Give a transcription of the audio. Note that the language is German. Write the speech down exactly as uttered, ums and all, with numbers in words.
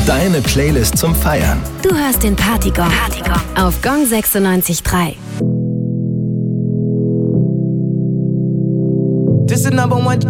Deine Playlist zum Feiern. Du hörst den Partygong, Partygong auf Gong sechsundneunzig Komma drei. This is number one